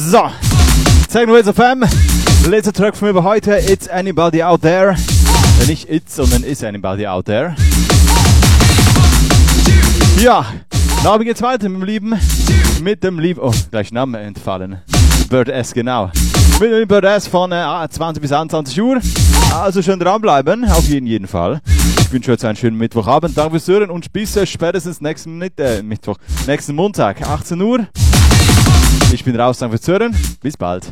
So, Techno Hits FM. Letzter Track von mir heute, It's Anybody Out There. Nicht It's, sondern Is Anybody Out There. Ja, na, wie geht's weiter mit dem lieben, oh, gleich Name entfallen. Bird S, genau. Mit dem Bird S von 20 bis 21 Uhr. Also schön dranbleiben, auf jeden Fall. Ich wünsche euch einen schönen Mittwochabend. Danke fürs Hören und bis spätestens nächsten Montag, 18 Uhr. Ich bin raus, danke fürs Hören. Bis bald.